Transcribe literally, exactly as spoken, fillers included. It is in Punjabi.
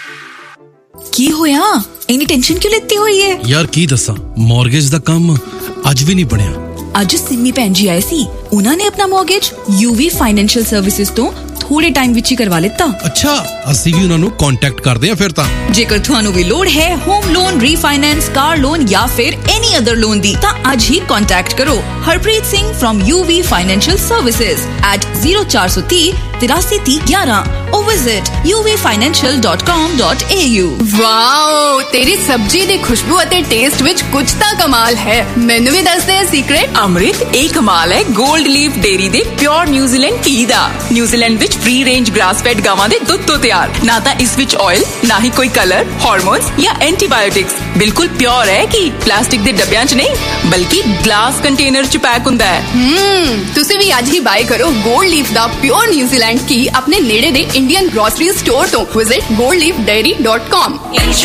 ਕੀ ਹੋਇਆ? ਇੰਨੀ ਟੈਨਸ਼ਨ ਕਿਉਂ ਲੈਤੀ ਹੋਈ ਹੈ? ਯਾਰ ਕੀ ਦੱਸਾਂ, ਮੌਰਗੇਜ ਦਾ ਕੰਮ ਅੱਜ ਵੀ ਨਹੀਂ ਬਣਿਆ। ਅੱਜ ਸਿੰਮੀ ਭੈਣ ਜੀ ਆਏ ਸੀ, ਉਹਨਾਂ ਨੇ ਆਪਣਾ ਮੌਰਗੇਜ ਯੂਵੀ ਫਾਈਨੈਂਸ਼ੀਅਲ ਸਰਵਿਸਿਜ਼ ਤੋਂ ਥੋੜੇ ਟਾਈਮ ਵਿੱਚ ਹੀ ਕਰਵਾ ਲਿੱਤਾ। ਅੱਛਾ, ਅਸੀਂ ਵੀ ਉਹਨਾਂ ਨੂੰ ਕੰਟੈਕਟ ਕਰਦੇ ਹਾਂ ਫਿਰ ਤਾਂ। ਜੇਕਰ ਤੁਹਾਨੂੰ ਵੀ ਲੋੜ ਹੈ home loan, refinance, car loan ਜਾਂ ਫਿਰ ਐਨੀ ਅਦਰ ਲੋਨ ਦੀ, ਤਾਂ ਅੱਜ ਹੀ ਕੰਟੈਕਟ ਕਰੋ Harpreet Singh firm UV financial services at zero four three three ਤਰਾਸੀ ਤੀਹ ਗਿਆਰਾਂ or visit u v financial dot com dot a u। Wow, ਤੇਰੀ ਸਬਜ਼ੀ ਦੀ ਖੁਸ਼ਬੂ ਅਤੇ ਟੇਸਟ ਵਿੱਚ ਕੁਝ ਤਾਂ ਕਮਾਲ ਹੈ। ਮੈਨੂੰ ਵੀ ਦੱਸ ਦੇ ਸੀਕ੍ਰੇਟ। ਅੰਮ੍ਰਿਤ, ਇਹ ਕਮਾਲ ਹੈ ਗੋਲਡ ਲੀਫ ਡੇਅਰੀ ਦੇ ਪਿਓਰ ਨਿਊਜ਼ੀਲੈਂਡ ਘੀ ਦਾ। ਨਿਊਜ਼ੀਲੈਂਡ ਵਿੱਚ ਫ੍ਰੀ ਰੇਂਜ ਗ੍ਰਾਸ ਫੈਡ ਗਾਵਾਂ ਦੇ ਦੁੱਧ ਤੋਂ ਤਿਆਰ। ਨਾ ਤਾਂ ਇਸ ਵਿੱਚ ਆਇਲ, ਨਾ ਹੀ ਕੋਈ ਕਲਰ, ਹਾਰਮੋਨਸ ਜਾਂ ਐਂਟੀਬਾਇਓਟਿਕਸ। ਬਿਲਕੁਲ ਪਿਓਰ ਹੈ ਕਿ ਪਲਾਸਟਿਕ ਦੇ ਡੱਬਿਆਂ 'ਚ ਨਹੀਂ, ਬਲਕਿ ਗਲਾਸ ਕੰਟੇਨਰ 'ਚ ਪੈਕ ਹੁੰਦਾ ਹੈ। ਹਮ ਤੁਸੀਂ ਵੀ ਅੱਜ ਹੀ ਬਾਏ ਕਰੋ ਗੋਲਡ ਲੀਫ ਦਾ ਪਿਓਰ ਨਿਊਜ਼ੀਲੈਂਡ ਘੀ ਆਪਣੇ ਨੇੜੇ ਦੇ ਇੰਡੀਅਨ ਗ੍ਰੋਸਰੀ ਸਟੋਰ ਤੋਂ। Visit gold leaf dairy dot com।